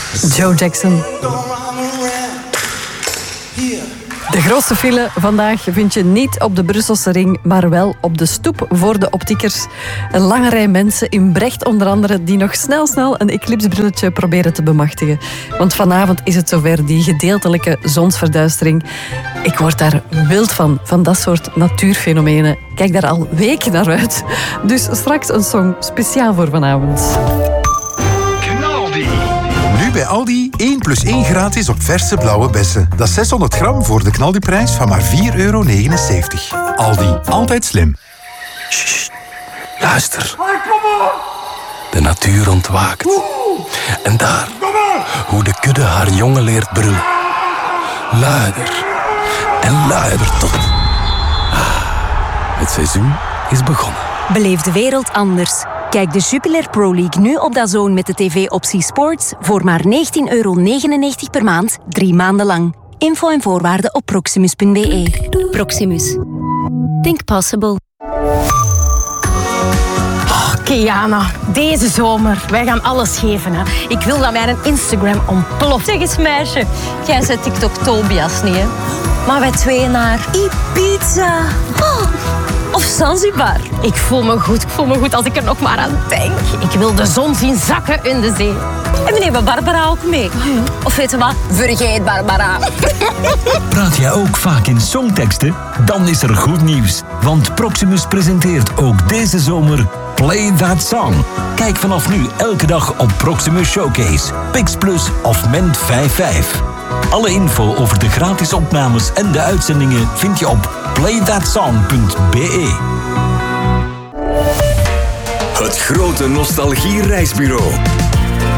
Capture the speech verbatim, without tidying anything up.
Joe Jackson. De grootste file vandaag vind je niet op de Brusselse ring, maar wel op de stoep voor de optiekers. Een lange rij mensen in Brecht onder andere die nog snel snel een eclipsbrilletje proberen te bemachtigen. Want vanavond is het zover, die gedeeltelijke zonsverduistering. Ik word daar wild van, van dat soort natuurfenomenen. Kijk daar al weken naar uit. Dus straks een song speciaal voor vanavond. Nu bij Aldi één plus één gratis op verse blauwe bessen. Dat is zeshonderd gram voor de knaldiprijs van maar vier euro negenenzeventig. Aldi, altijd slim. Sst, luister. De natuur ontwaakt. En daar, hoe de kudde haar jongen leert brullen. Luider en luider tot... Het seizoen is begonnen. Beleef de wereld anders. Kijk de Jupiler Pro League nu op DAZN met de tv-optie Sports voor maar negentien euro negenennegentig per maand, drie maanden lang. Info en voorwaarden op proximus punt b e. Proximus. Think possible. Oh, Kiana, deze zomer, wij gaan alles geven. Hè. Ik wil dat mijn Instagram ontploft. Zeg eens meisje, jij zet TikTok Tobias niet, hè? Maar wij twee naar Ibiza. Oh. Of Zanzibar. Ik voel me goed, ik voel me goed als ik er nog maar aan denk. Ik wil de zon zien zakken in de zee. En we nemen Barbara ook mee. Oh ja. Of weet je wat? Vergeet Barbara. Praat jij ook vaak in songteksten? Dan is er goed nieuws. Want Proximus presenteert ook deze zomer Play That Song. Kijk vanaf nu elke dag op Proximus Showcase, Pix Plus of Ment vijfenvijftig. Alle info over de gratis opnames en de uitzendingen vind je op play that song punt b e. Het grote nostalgie reisbureau.